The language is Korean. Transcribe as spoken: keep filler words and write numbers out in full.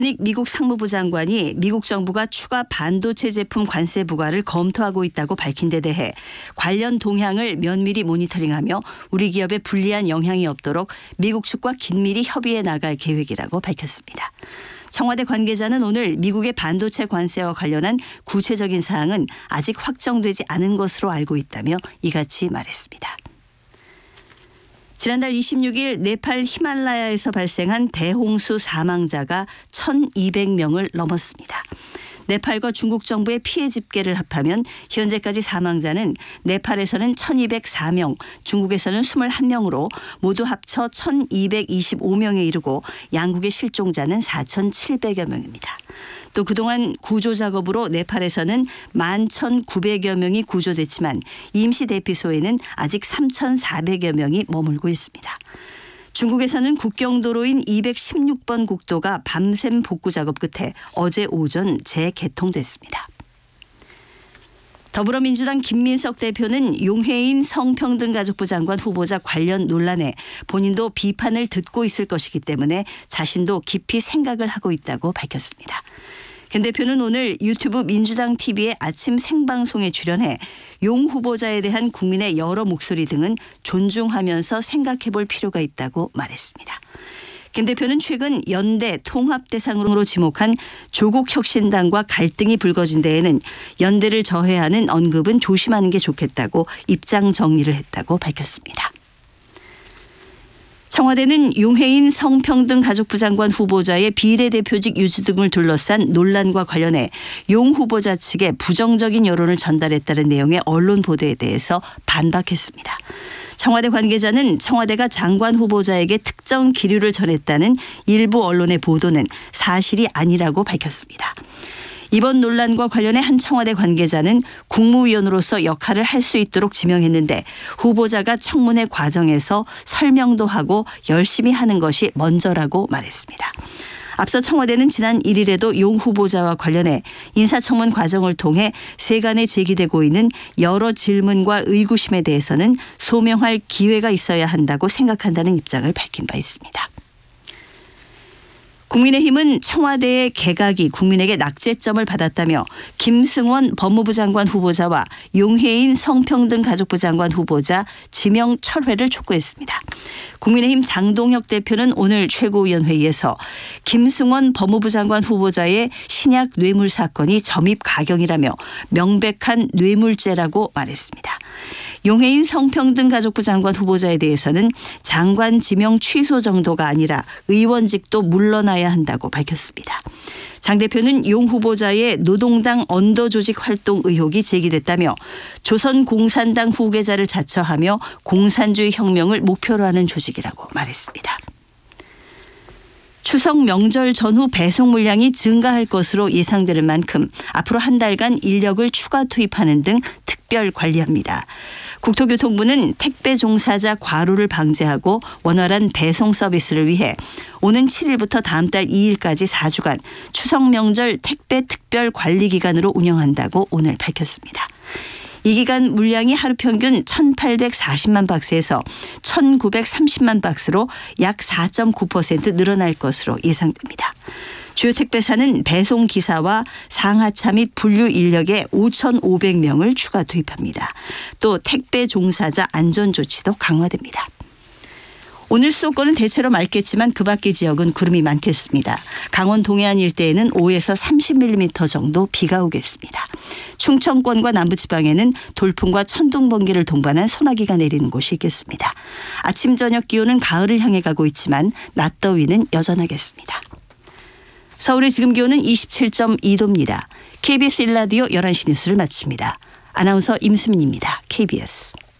미국 상무부 장관이 미국 정부가 추가 반도체 제품 관세 부과를 검토하고 있다고 밝힌 데 대해 관련 동향을 면밀히 모니터링하며 우리 기업에 불리한 영향이 없도록 미국 측과 긴밀히 협의해 나갈 계획이라고 밝혔습니다. 청와대 관계자는 오늘 미국의 반도체 관세와 관련한 구체적인 사항은 아직 확정되지 않은 것으로 알고 있다며 이같이 말했습니다. 지난달 이십육일 네팔 히말라야에서 발생한 대홍수 사망자가 천이백 명을 넘었습니다. 네팔과 중국 정부의 피해 집계를 합하면 현재까지 사망자는 네팔에서는 천이백사 명, 중국에서는 이십일 명으로 모두 합쳐 천이백이십오 명에 이르고 양국의 실종자는 사천칠백여 명입니다. 또 그동안 구조 작업으로 네팔에서는 만 천구백여 명이 구조됐지만 임시 대피소에는 아직 삼천사백여 명이 머물고 있습니다. 중국에서는 국경도로인 이백십육 번 국도가 밤샘 복구 작업 끝에 어제 오전 재개통됐습니다. 더불어민주당 김민석 대표는 용해인 성평등가족부 장관 후보자 관련 논란에 본인도 비판을 듣고 있을 것이기 때문에 자신도 깊이 생각을 하고 있다고 밝혔습니다. 김 대표는 오늘 유튜브 민주당 티비의 아침 생방송에 출연해 용 후보자에 대한 국민의 여러 목소리 등은 존중하면서 생각해 볼 필요가 있다고 말했습니다. 김 대표는 최근 연대 통합 대상으로 지목한 조국혁신당과 갈등이 불거진 데에는 연대를 저해하는 언급은 조심하는 게 좋겠다고 입장 정리를 했다고 밝혔습니다. 청와대는 용해인 성평등가족부 장관 후보자의 비례대표직 유지 등을 둘러싼 논란과 관련해 용 후보자 측에 부정적인 여론을 전달했다는 내용의 언론 보도에 대해서 반박했습니다. 청와대 관계자는 청와대가 장관 후보자에게 특정 기류를 전했다는 일부 언론의 보도는 사실이 아니라고 밝혔습니다. 이번 논란과 관련해 한 청와대 관계자는 국무위원으로서 역할을 할 수 있도록 지명했는데 후보자가 청문회 과정에서 설명도 하고 열심히 하는 것이 먼저라고 말했습니다. 앞서 청와대는 지난 일일에도 용 후보자와 관련해 인사청문 과정을 통해 세간에 제기되고 있는 여러 질문과 의구심에 대해서는 소명할 기회가 있어야 한다고 생각한다는 입장을 밝힌 바 있습니다. 국민의힘은 청와대의 개각이 국민에게 낙제점을 받았다며 김승원 법무부 장관 후보자와 용해인 성평등가족부 장관 후보자 지명 철회를 촉구했습니다. 국민의힘 장동혁 대표는 오늘 최고위원회의에서 김승원 법무부 장관 후보자의 신약 뇌물 사건이 점입 가경이라며 명백한 뇌물죄라고 말했습니다. 용해인 성평등가족부 장관 후보자에 대해서는 장관 지명 취소 정도가 아니라 의원직도 물러나야 한다고 밝혔습니다. 장 대표는 용 후보자의 노동당 언더조직 활동 의혹이 제기됐다며 조선공산당 후계자를 자처하며 공산주의 혁명을 목표로 하는 조직이라고 말했습니다. 추석 명절 전후 배송 물량이 증가할 것으로 예상되는 만큼 앞으로 한 달간 인력을 추가 투입하는 등 특별 관리합니다. 국토교통부는 택배 종사자 과로를 방지하고 원활한 배송 서비스를 위해 오는 칠일부터 다음 달 이일까지 사 주간 추석 명절 택배 특별 관리 기간으로 운영한다고 오늘 밝혔습니다. 이 기간 물량이 하루 평균 천팔백사십만 박스에서 천구백삼십만 박스로 약 사 점 구 퍼센트 늘어날 것으로 예상됩니다. 주요 택배사는 배송 기사와 상하차 및 분류 인력에 오천오백 명을 추가 투입합니다. 또 택배 종사자 안전 조치도 강화됩니다. 오늘 수도권은 대체로 맑겠지만 그 밖의 지역은 구름이 많겠습니다. 강원 동해안 일대에는 오에서 삼십 밀리미터 정도 비가 오겠습니다. 충청권과 남부지방에는 돌풍과 천둥, 번개를 동반한 소나기가 내리는 곳이 있겠습니다. 아침 저녁 기온은 가을을 향해 가고 있지만 낮 더위는 여전하겠습니다. 서울의 지금 기온은 이십칠 점 이 도입니다. 케이비에스 일 라디오 열한 시 뉴스를 마칩니다. 아나운서 임수민입니다. 케이비에스.